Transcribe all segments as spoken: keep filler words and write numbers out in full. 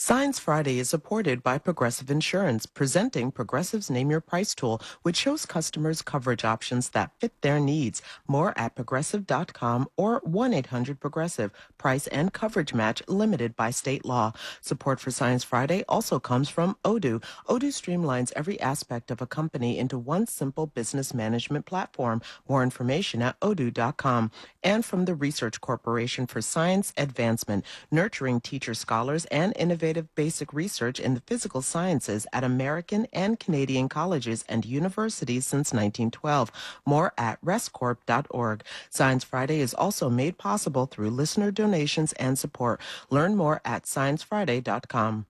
Science Friday is supported by Progressive Insurance, presenting Progressive's Name Your Price tool, which shows customers coverage options that fit their needs. More at progressive dot com or one eight hundred progressive. Price and coverage match limited by state law. Support for Science Friday also comes from Odoo. Odoo streamlines every aspect of a company into one simple business management platform. More information at odoo dot com. And from the Research Corporation for Science Advancement, nurturing teacher scholars and innovative basic research in the physical sciences at American and Canadian colleges and universities since nineteen twelve. More at rescorp dot org. Science Friday is also made possible through listener donations and support. Learn more at science friday dot com.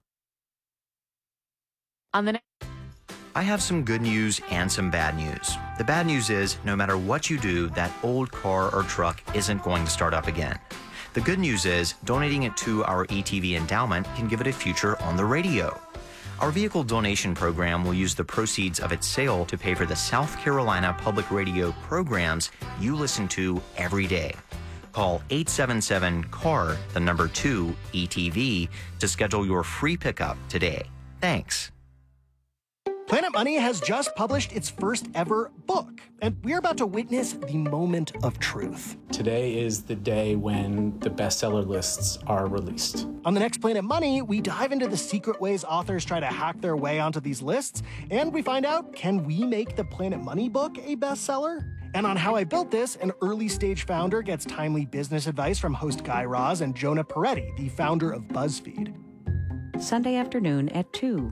On the next I have some good news and some bad news. The bad news is, no matter what you do, that old car or truck isn't going to start up again. The good news is, donating it to our E T V endowment can give it a future on the radio. Our vehicle donation program will use the proceeds of its sale to pay for the South Carolina Public Radio programs you listen to every day. Call eight seven seven C A R, the number two, E T V, to schedule your free pickup today. Thanks. Planet Money has just published its first ever book, and we're about to witness the moment of truth. Today is the day when the bestseller lists are released. On the next Planet Money, we dive into the secret ways authors try to hack their way onto these lists, and we find out, can we make the Planet Money book a bestseller? And on How I Built This, an early-stage founder gets timely business advice from host Guy Raz and Jonah Peretti, the founder of BuzzFeed. Sunday afternoon at two.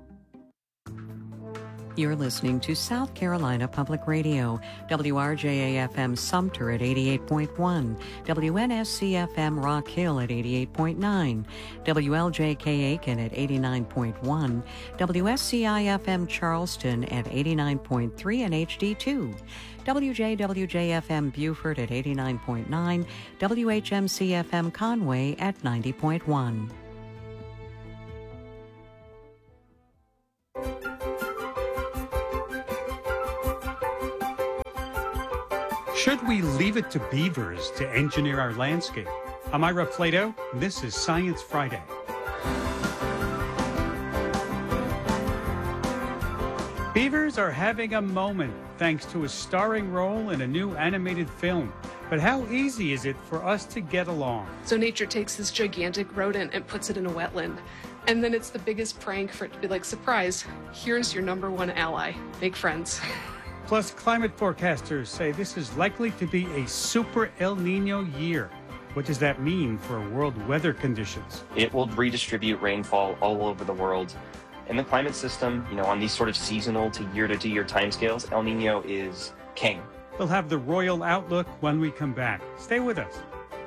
You're listening to South Carolina Public Radio, W R J A F M Sumter at eighty-eight point one, W N S C F M Rock Hill at eighty-eight point nine, W L J K Aiken at eighty-nine point one, W S C I F M Charleston at eighty-nine point three and H D two, W J W J F M Beaufort at eighty-nine point nine, W H M C F M Conway at ninety point one. Should we leave it to beavers to engineer our landscape? I'm Ira Plato, and this is Science Friday. Beavers are having a moment thanks to a starring role in a new animated film. But how easy is it for us to get along? So nature takes this gigantic rodent and puts it in a wetland. And then it's the biggest prank for it to be like, surprise, here's your number one ally. Make friends. Plus, climate forecasters say this is likely to be a super El Nino year. What does that mean for world weather conditions? It will redistribute rainfall all over the world. In the climate system, you know, on these sort of seasonal to year-to-year timescales, El Nino is king. We'll have the royal outlook when we come back. Stay with us.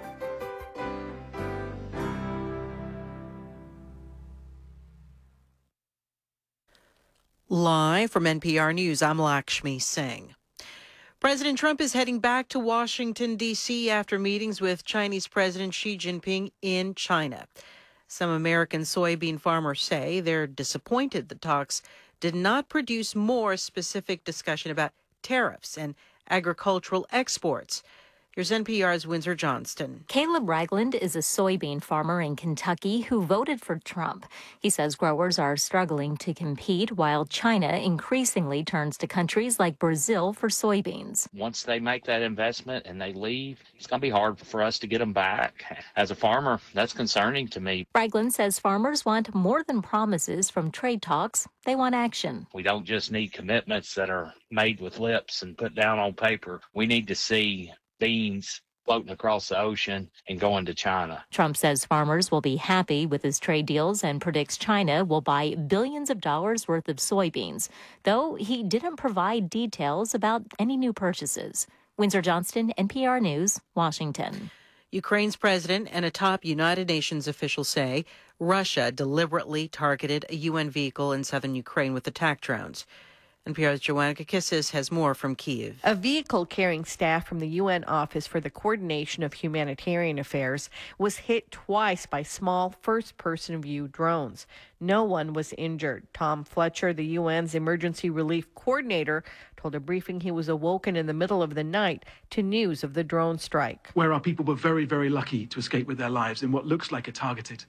Live from N P R News, I'm Lakshmi Singh. President Trump is heading back to Washington, D C after meetings with Chinese President Xi Jinping in China. Some American soybean farmers say they're disappointed the talks did not produce more specific discussion about tariffs and agricultural exports. Here's N P R's Windsor Johnston. Caleb Ragland is a soybean farmer in Kentucky who voted for Trump. He says growers are struggling to compete while China increasingly turns to countries like Brazil for soybeans. Once they make that investment and they leave, it's going to be hard for us to get them back. As a farmer, that's concerning to me. Ragland says farmers want more than promises from trade talks. They want action. We don't just need commitments that are made with lips and put down on paper. We need to see beans floating across the ocean and going to China. Trump says farmers will be happy with his trade deals and predicts China will buy billions of dollars worth of soybeans, though he didn't provide details about any new purchases. Windsor Johnston, N P R News, Washington. Ukraine's president and a top United Nations official say Russia deliberately targeted a U N vehicle in southern Ukraine with attack drones. N P R's Joanna Kakissis has more from Kyiv. A vehicle carrying staff from the U N Office for the Coordination of Humanitarian Affairs was hit twice by small first-person view drones. No one was injured. Tom Fletcher, the U N's Emergency Relief Coordinator, told a briefing he was awoken in the middle of the night to news of the drone strike. Where our people were very, very lucky to escape with their lives in what looks like a targeted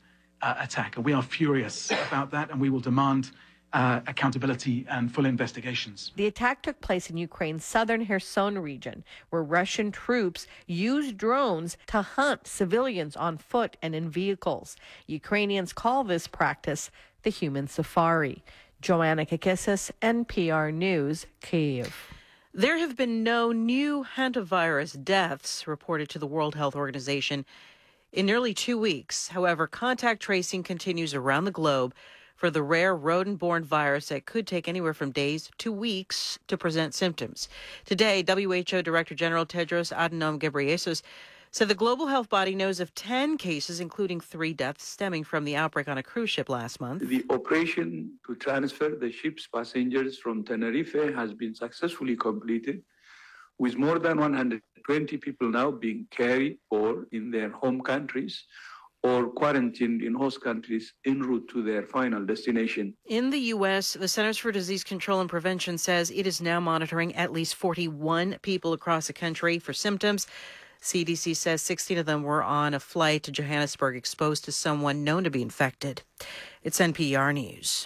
uh, attack. And we are furious about that, and we will demand uh, accountability and full investigations. The attack took place in Ukraine's southern Kherson region, where Russian troops used drones to hunt civilians on foot and in vehicles. Ukrainians call this practice the human safari. Joanna Kakissis, N P R News, Kyiv. There have been no new hantavirus deaths reported to the World Health Organization in nearly two weeks. However, contact tracing continues around the globe for the rare rodent-borne virus that could take anywhere from days to weeks to present symptoms. Today, W H O Director General Tedros Adhanom Ghebreyesus said the global health body knows of ten cases, including three deaths stemming from the outbreak on a cruise ship last month. The operation to transfer the ship's passengers from Tenerife has been successfully completed, with more than one hundred twenty people now being cared for in their home countries or quarantined in host countries en route to their final destination. In the U S, the Centers for Disease Control and Prevention says it is now monitoring at least forty-one people across the country for symptoms. C D C says sixteen of them were on a flight to Johannesburg exposed to someone known to be infected. It's N P R News.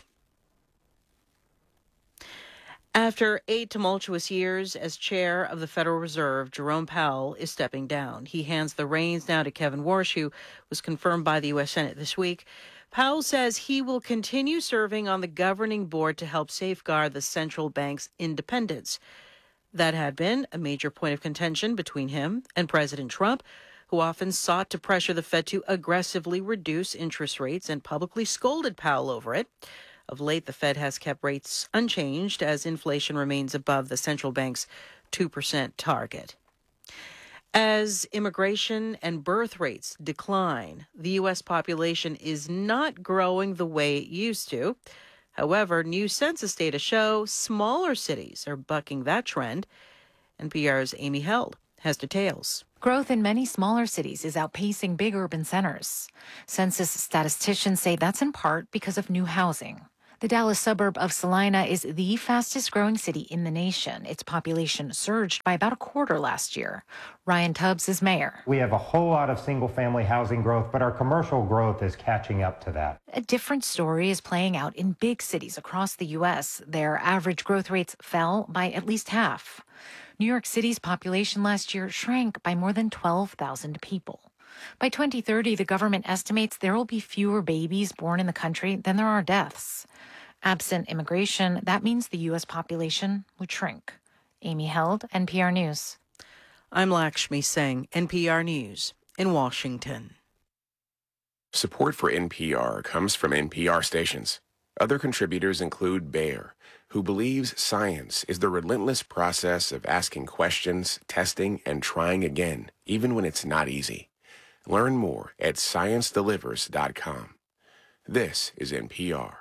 After eight tumultuous years as chair of the Federal Reserve, Jerome Powell is stepping down. He hands the reins now to Kevin Warsh, who was confirmed by the U S Senate this week. Powell says he will continue serving on the governing board to help safeguard the central bank's independence. That had been a major point of contention between him and President Trump, who often sought to pressure the Fed to aggressively reduce interest rates and publicly scolded Powell over it. Of late, the Fed has kept rates unchanged as inflation remains above the central bank's two percent target. As immigration and birth rates decline, the U S population is not growing the way it used to. However, new census data show smaller cities are bucking that trend. N P R's Amy Held has details. Growth in many smaller cities is outpacing big urban centers. Census statisticians say that's in part because of new housing. The Dallas suburb of Salina is the fastest growing city in the nation. Its population surged by about a quarter last year. Ryan Tubbs is mayor. We have a whole lot of single-family housing growth, but our commercial growth is catching up to that. A different story is playing out in big cities across the U S. Their average growth rates fell by at least half. New York City's population last year shrank by more than twelve thousand people. By twenty thirty, the government estimates there will be fewer babies born in the country than there are deaths. Absent immigration, that means the U S population would shrink. Amy Held, N P R News. I'm Lakshmi Singh, N P R News in Washington. Support for N P R comes from N P R stations. Other contributors include Bayer, who believes science is the relentless process of asking questions, testing, and trying again, even when it's not easy. Learn more at science delivers dot com. This is N P R.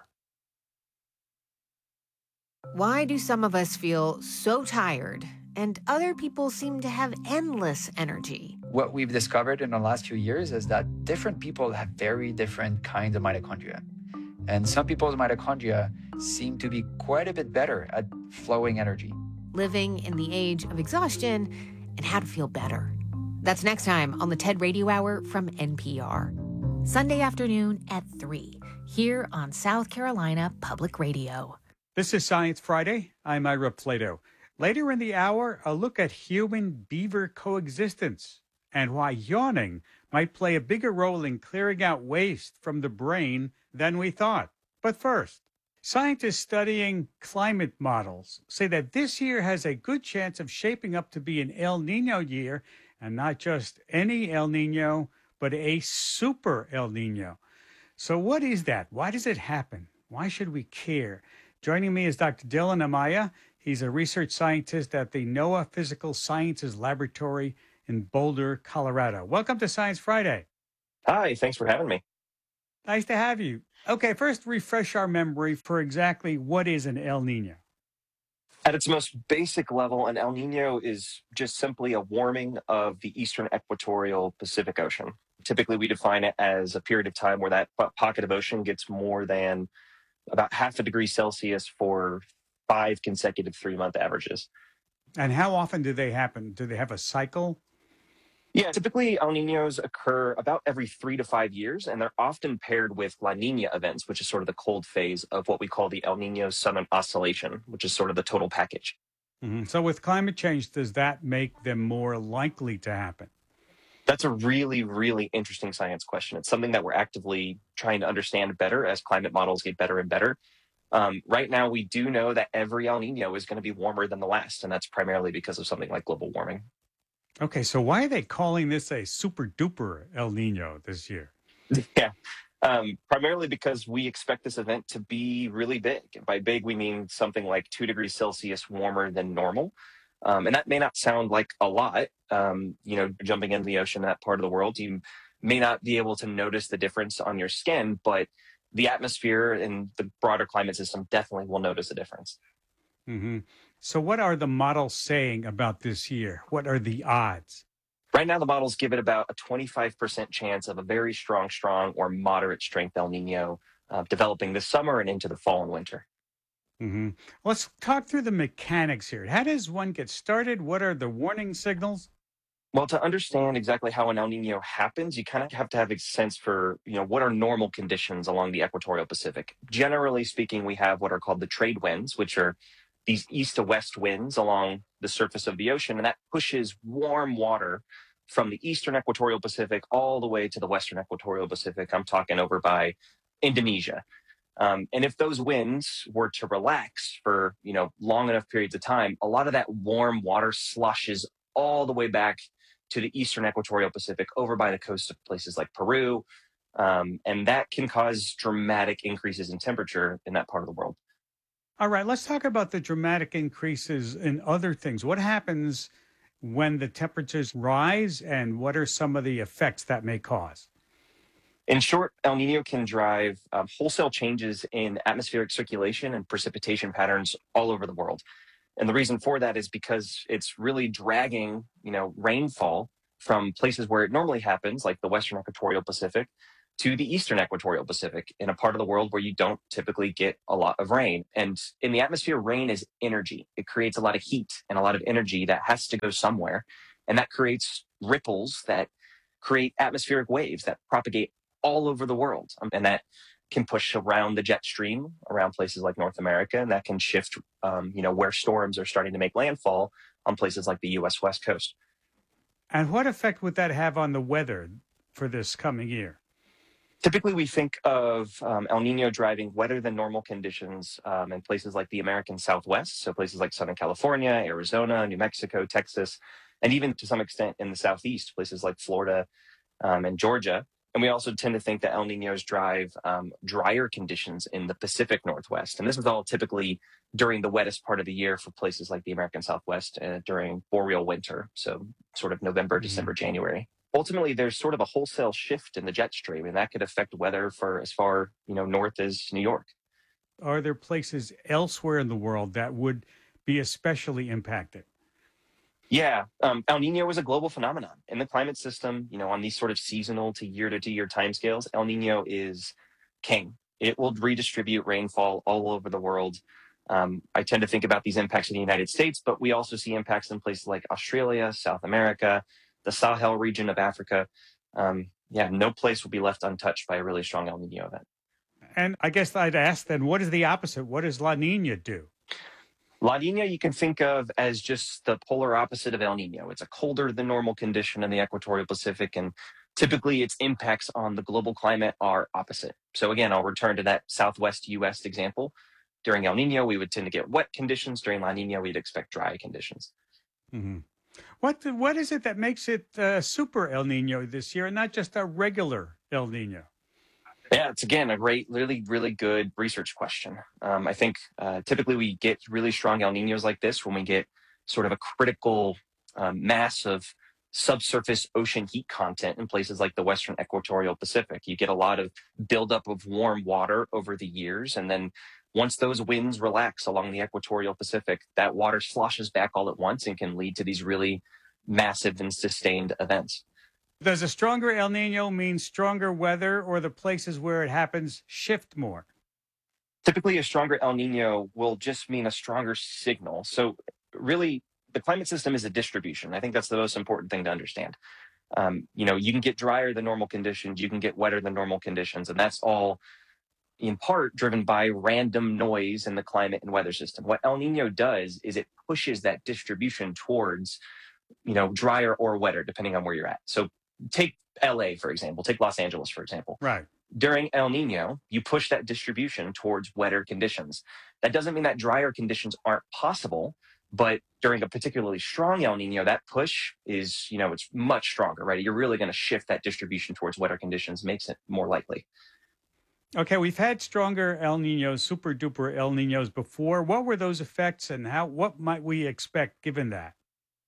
Why do some of us feel so tired and other people seem to have endless energy? What we've discovered in the last few years is that different people have very different kinds of mitochondria. And some people's mitochondria seem to be quite a bit better at flowing energy. Living in the age of exhaustion and how to feel better. That's next time on the TED Radio Hour from N P R. Sunday afternoon at three, here on South Carolina Public Radio. This is Science Friday. I'm Ira Plato. Later in the hour, a look at human-beaver coexistence and why yawning might play a bigger role in clearing out waste from the brain than we thought. But first, scientists studying climate models say that this year has a good chance of shaping up to be an El Nino year, and not just any El Nino, but a super El Nino. So what is that? Why does it happen? Why should we care? Joining me is Doctor Dylan Amaya. He's a research scientist at the NOAA Physical Sciences Laboratory in Boulder, Colorado. Welcome to Science Friday. Hi, thanks for having me. Nice to have you. Okay, first refresh our memory for exactly what is an El Nino. At its most basic level, an El Nino is just simply a warming of the eastern equatorial Pacific Ocean. Typically, we define it as a period of time where that pocket of ocean gets more than about half a degree Celsius for five consecutive three-month averages. And how often do they happen? Do they have a cycle? Yeah, typically El Ninos occur about every three to five years, and they're often paired with La Nina events, which is sort of the cold phase of what we call the El Nino Southern Oscillation, which is sort of the total package. Mhm. So, with climate change, does that make them more likely to happen? That's a really, really interesting science question. It's something that we're actively trying to understand better as climate models get better and better. Um, right now, we do know that every El Nino is going to be warmer than the last, and that's primarily because of something like global warming. Okay, so why are they calling this a super duper El Nino this year? Yeah, um, primarily because we expect this event to be really big. By big, we mean something like two degrees Celsius warmer than normal. Um, and that may not sound like a lot. Um, you know, jumping into the ocean, that part of the world, you may not be able to notice the difference on your skin, but the atmosphere and the broader climate system definitely will notice a difference. hmm So, what are the models saying about this year? What are the odds? Right now, the models give it about a twenty-five percent chance of a very strong, strong or moderate strength El Nino uh, developing this summer and into the fall and winter. hmm Let's talk through the mechanics here. How does one get started? What are the warning signals? Well, to understand exactly how an El Nino happens, you kind of have to have a sense for, you know, what are normal conditions along the equatorial Pacific. Generally speaking, we have what are called the trade winds, which are these east to west winds along the surface of the ocean, and that pushes warm water from the eastern equatorial Pacific all the way to the western equatorial Pacific. I'm talking over by Indonesia. Um, and if those winds were to relax for, you know, long enough periods of time, a lot of that warm water slushes all the way back to the eastern equatorial Pacific over by the coast of places like Peru. Um, and that can cause dramatic increases in temperature in that part of the world. All right, let's talk about the dramatic increases in other things. What happens when the temperatures rise, and what are some of the effects that may cause? In short, El Nino can drive um, wholesale changes in atmospheric circulation and precipitation patterns all over the world. And the reason for that is because it's really dragging, you know, rainfall from places where it normally happens, like the western equatorial Pacific, to the eastern equatorial Pacific, in a part of the world where you don't typically get a lot of rain. And in the atmosphere, rain is energy. It creates a lot of heat and a lot of energy that has to go somewhere. And that creates ripples that create atmospheric waves that propagate all over the world. Um, and that can push around the jet stream around places like North America, and that can shift, um, you know, where storms are starting to make landfall on places like the U S West Coast. And what effect would that have on the weather for this coming year? Typically, we think of um, El Nino driving wetter than normal conditions um, in places like the American Southwest, so places like Southern California, Arizona, New Mexico, Texas, and even to some extent in the Southeast, places like Florida um, and Georgia. And we also tend to think that El Ninos drive um, drier conditions in the Pacific Northwest. And this is all typically during the wettest part of the year for places like the American Southwest uh, during boreal winter, so sort of November, mm-hmm. December, January. Ultimately, there's sort of a wholesale shift in the jet stream, and that could affect weather for as far, you know, north as New York. Are there places elsewhere in the world that would be especially impacted? Yeah, um, El Nino is a global phenomenon in the climate system. You know, on these sort of seasonal to year to year timescales, El Nino is king. It will redistribute rainfall all over the world. Um, I tend to think about these impacts in the United States, but we also see impacts in places like Australia, South America, the Sahel region of Africa. Um, yeah, no place will be left untouched by a really strong El Nino event. And I guess I'd ask then, what is the opposite? What does La Nina do? La Nina you can think of as just the polar opposite of El Nino. It's a colder than normal condition in the equatorial Pacific, and typically its impacts on the global climate are opposite. So again, I'll return to that Southwest U S example. During El Nino, we would tend to get wet conditions. During La Nina, we'd expect dry conditions. Mm-hmm. What what is it that makes it uh, super El Nino this year and not just a regular El Nino? Yeah, it's again a great, really, really good research question. Um, I think uh, typically we get really strong El Ninos like this when we get sort of a critical um, mass of subsurface ocean heat content in places like the western equatorial Pacific. You get a lot of buildup of warm water over the years, and then once those winds relax along the equatorial Pacific, that water sloshes back all at once and can lead to these really massive and sustained events. Does a stronger El Nino mean stronger weather, or the places where it happens shift more? Typically, a stronger El Nino will just mean a stronger signal. So really, the climate system is a distribution. I think that's the most important thing to understand. Um, you know, you can get drier than normal conditions, you can get wetter than normal conditions, and that's all in part driven by random noise in the climate and weather system. What El Nino does is it pushes that distribution towards, you know, drier or wetter, depending on where you're at. So take L A, for example, take Los Angeles, for example. Right. During El Nino, you push that distribution towards wetter conditions. That doesn't mean that drier conditions aren't possible, but during a particularly strong El Nino, that push is, you know, it's much stronger, right? You're really going to shift that distribution towards wetter conditions, makes it more likely. Okay, we've had stronger El Ninos, super duper El Ninos before. What were those effects, and how? What might we expect given that?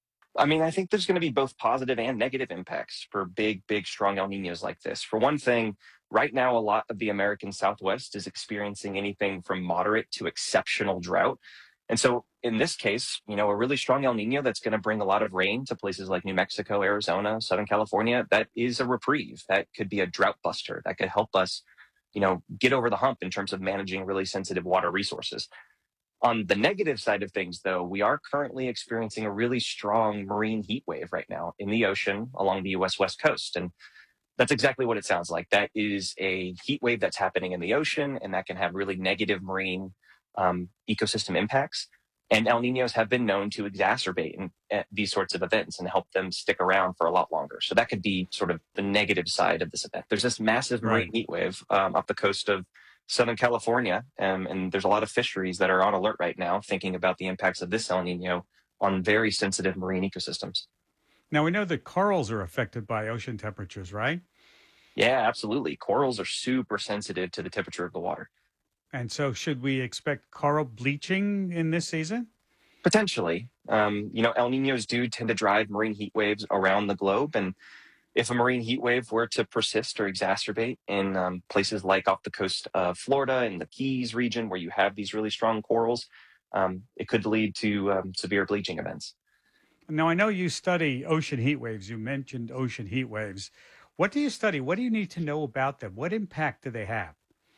I mean, I think there's going to be both positive and negative impacts for big, big, strong El Ninos like this. For one thing, right now, a lot of the American Southwest is experiencing anything from moderate to exceptional drought. And so in this case, you know, a really strong El Nino that's going to bring a lot of rain to places like New Mexico, Arizona, Southern California, that is a reprieve. That could be a drought buster. That could help us, you know, get over the hump in terms of managing really sensitive water resources. On the negative side of things, though, we are currently experiencing a really strong marine heat wave right now in the ocean along the U S West Coast. And that's exactly what it sounds like. That is a heat wave that's happening in the ocean, and that can have really negative marine um, ecosystem impacts. And El Ninos have been known to exacerbate in, uh, these sorts of events and help them stick around for a lot longer. So that could be sort of the negative side of this event. There's this massive marine Right. heat wave um, off the coast of Southern California, um, and there's a lot of fisheries that are on alert right now, thinking about the impacts of this El Nino on very sensitive marine ecosystems. Now, we know that corals are affected by ocean temperatures, right? Yeah, absolutely. Corals are super sensitive to the temperature of the water. And so should we expect coral bleaching in this season? Potentially. Um, you know, El Ninos do tend to drive marine heat waves around the globe. And if a marine heat wave were to persist or exacerbate in um, places like off the coast of Florida and the Keys region where you have these really strong corals, um, it could lead to um, severe bleaching events. Now, I know you study ocean heat waves. You mentioned ocean heat waves. What do you study? What do you need to know about them? What impact do they have?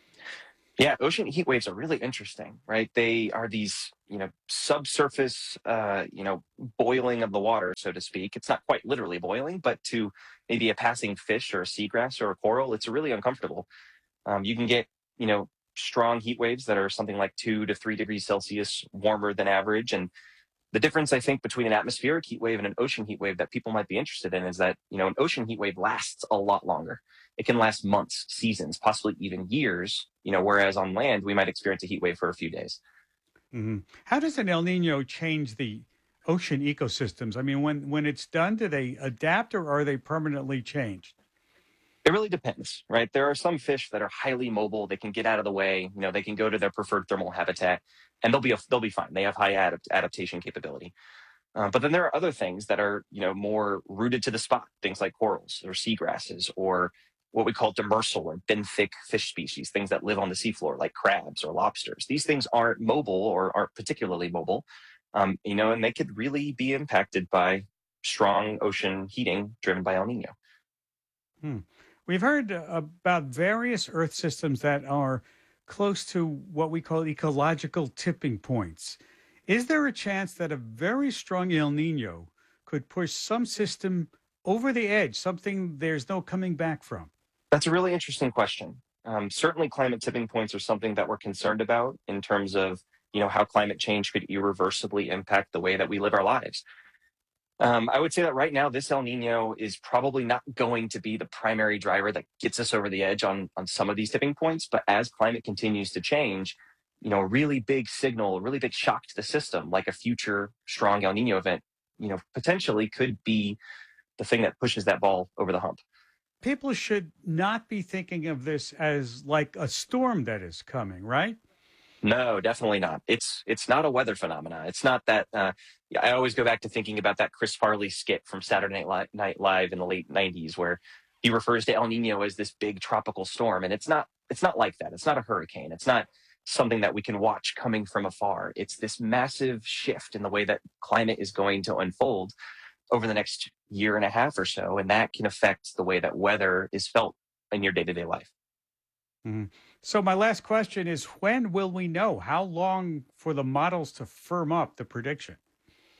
Yeah, ocean heat waves are really interesting, right? They are these, you know, subsurface, uh, you know, boiling of the water, so to speak. It's not quite literally boiling, but to maybe a passing fish or a seagrass or a coral, it's really uncomfortable. Um, you can get, you know, strong heat waves that are something like two to three degrees Celsius warmer than average. And the difference, I think, between an atmospheric heat wave and an ocean heat wave that people might be interested in is that, you know, an ocean heat wave lasts a lot longer. It can last months, seasons, possibly even years, you know, whereas on land, we might experience a heat wave for a few days. Mm-hmm. How does an El Nino change the ocean ecosystems? I mean, when, when it's done, do they adapt or are they permanently changed? It really depends, right? There are some fish that are highly mobile. They can get out of the way. You know, they can go to their preferred thermal habitat, and they'll be they'll be fine. They have high adapt- adaptation capability. Uh, but then there are other things that are, you know, more rooted to the spot. Things like corals or seagrasses or what we call demersal or benthic fish species, things that live on the seafloor like crabs or lobsters. These things aren't mobile or aren't particularly mobile, um, you know, and they could really be impacted by strong ocean heating driven by El Nino. Hmm. We've heard uh, about various Earth systems that are close to what we call ecological tipping points. Is there a chance that a very strong El Nino could push some system over the edge, something there's no coming back from? That's a really interesting question. Um, certainly, climate tipping points are something that we're concerned about in terms of, you know, how climate change could irreversibly impact the way that we live our lives. Um, I would say that right now, this El Nino is probably not going to be the primary driver that gets us over the edge on, on some of these tipping points. But as climate continues to change, you know, a really big signal, a really big shock to the system, like a future strong El Nino event, you know, potentially could be the thing that pushes that ball over the hump. People should not be thinking of this as like a storm that is coming, right? No, definitely not. It's it's not a weather phenomena. It's not that. Uh, I always go back to thinking about that Chris Farley skit from Saturday Night Live in the late nineties, where he refers to El Nino as this big tropical storm, and it's not. It's not like that. It's not a hurricane. It's not something that we can watch coming from afar. It's this massive shift in the way that climate is going to unfold over the next year and a half or so, and that can affect the way that weather is felt in your day-to-day life. Mm-hmm. So my last question is, when will we know? How long for the models to firm up the prediction?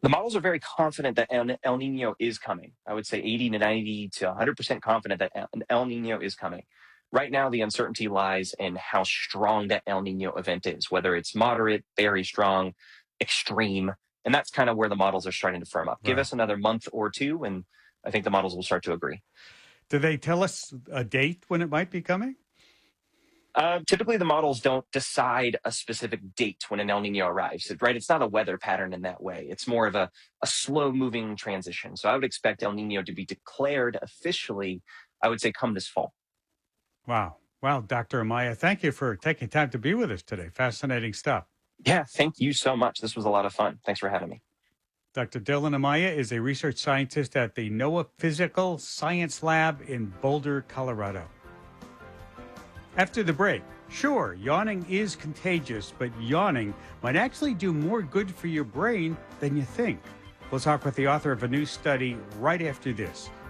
The models are very confident that El, El Nino is coming. I would say eighty to ninety to one hundred percent confident that an El Nino is coming. Right now, the uncertainty lies in how strong that El Nino event is, whether it's moderate, very strong, extreme. And that's kind of where the models are starting to firm up. Give Right. us another month or two, and I think the models will start to agree. Do they tell us a date when it might be coming? Uh, typically, the models don't decide a specific date when an El Nino arrives, right? It's not a weather pattern in that way. It's more of a, a slow-moving transition. So I would expect El Nino to be declared officially, I would say, come this fall. Wow. Well, Doctor Amaya, thank you for taking time to be with us today. Fascinating stuff. Yeah, thank you so much. This was a lot of fun. Thanks for having me. Doctor Dylan Amaya is a research scientist at the NOAA Physical Science Lab in Boulder, Colorado. After the break, sure, yawning is contagious, but yawning might actually do more good for your brain than you think. We'll talk with the author of a new study right after this.